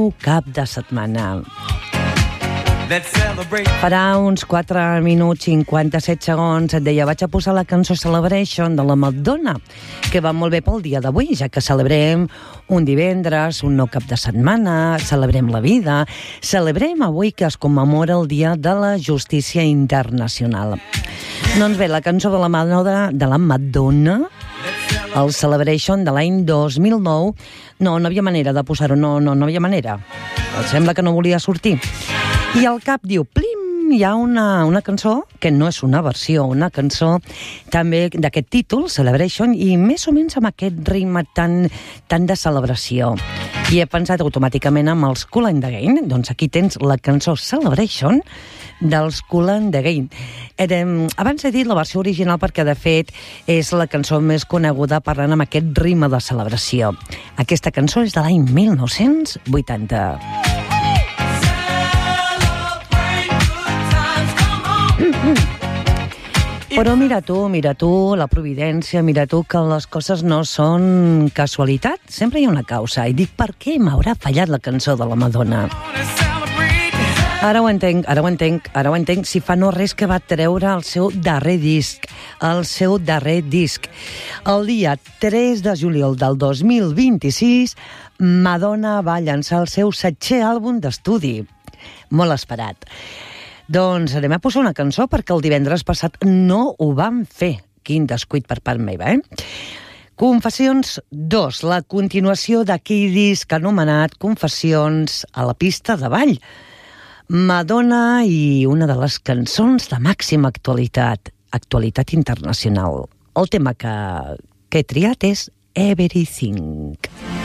nou cap de setmana. Farà uns 4 minuts 57 segons et deia vaig a posar la cançó Celebration de la Madonna, que va molt bé pel dia d'avui, ja que celebrem un divendres, un nou cap de setmana, celebrem la vida, celebrem avui que es commemora el Dia de la Justícia Internacional. Doncs bé, la cançó de la Madonna, el Celebration de l'any 2009, no havia manera de posar-ho, no havia manera. Sembla que no volia sortir. I al cap diu, plim, hi ha una cançó que no és una versió, una cançó també d'aquest títol, Celebration, i més o menys amb aquest ritme tan de celebració. I he pensat automàticament amb els Kool and the Gang, doncs aquí tens la cançó Celebration dels Kool and the Gang. Abans he dit la versió original perquè, de fet, és la cançó més coneguda parlant amb aquest ritme de celebració. Aquesta cançó és de l'any 1980. Però mira tu, la providència, mira tu que les coses no són casualitat, sempre hi ha una causa. I dic, per què m'haurà fallat la cançó de la Madonna? Ara ho entenc, si fa no res que va treure el seu darrer disc. El dia 3 de juliol del 2026, Madonna va llançar el seu 7è àlbum d'estudi. Molt esperat. Doncs anem a posar una cançó perquè el divendres passat no ho vam fer. Quin descuit per part meva, Confessions 2, la continuació d'aquell disc anomenat Confessions a la pista de ball. Madonna i una de les cançons de màxima actualitat internacional. El tema que he triat és Everything.